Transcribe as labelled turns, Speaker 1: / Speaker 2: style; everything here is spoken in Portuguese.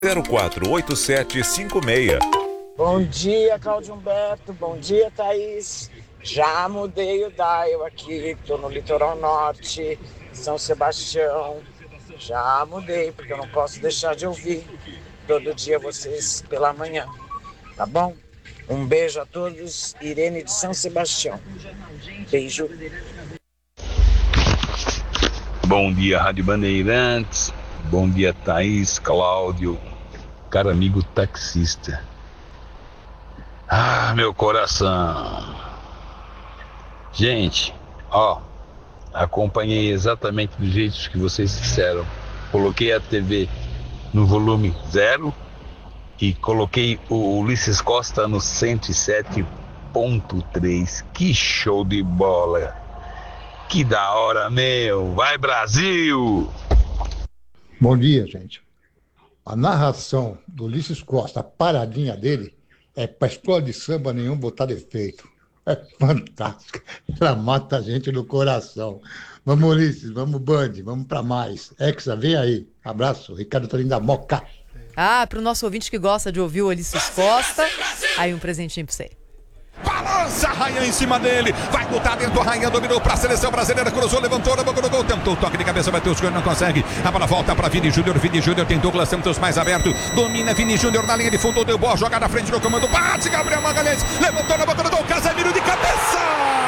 Speaker 1: 048756.
Speaker 2: Bom dia, Cláudio Humberto. Bom dia, Thaís. Já mudei o dial aqui, tô no litoral norte, São Sebastião. Já mudei, porque eu não posso deixar de ouvir todo dia vocês pela manhã. Tá bom? Um beijo a todos. Irene de São Sebastião. Beijo.
Speaker 3: Bom dia, Rádio Bandeirantes. Bom dia, Thaís, Cláudio, caro amigo taxista. Ah, meu coração. Gente, acompanhei exatamente do jeito que vocês disseram. Coloquei a TV no volume 0 e coloquei o Ulisses Costa no 107.3. Que show de bola! Que da hora, meu! Vai, Brasil!
Speaker 4: Bom dia, gente. A narração do Ulisses Costa, a paradinha dele, é para escola de samba nenhum botar defeito. É fantástica. Ela mata a gente no coração. Vamos, Ulisses, vamos, Band, vamos para mais. Hexa, vem aí. Abraço, Ricardo Torinho da Moca.
Speaker 5: Para o nosso ouvinte que gosta de ouvir o Ulisses Costa, aí um presentinho para você.
Speaker 1: Balança a Rainha em cima dele. Vai botar dentro. A Rainha dominou para a seleção brasileira. Cruzou, levantou na boca do gol. Tentou toque de cabeça. Matheus Cunha não consegue. A bola volta para Vini Júnior. Vini Júnior tem Douglas Santos mais aberto. Domina Vini Júnior na linha de fundo. Deu boa. Joga na frente do comando. Bate Gabriel Magalhães. Levantou na boca do gol. Casemiro de cabeça.